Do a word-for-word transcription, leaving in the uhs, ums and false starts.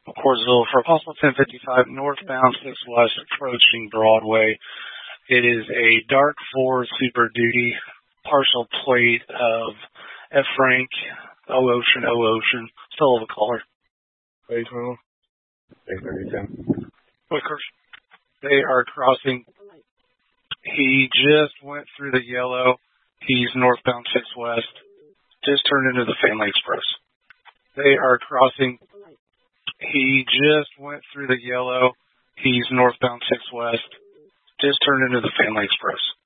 Cordsville for Apostle ten fifty-five, northbound six West, approaching Broadway. It is a dark Ford Super Duty, partial plate of F. Frank, O Ocean, O Ocean, still of a color. Base middle. Base thirty-two. Quickers. They are crossing. He just went through the yellow. He's northbound six West. Just turned into the Family Express. They are crossing. He just went through the yellow. He's northbound six West. Just turned into the Family Express.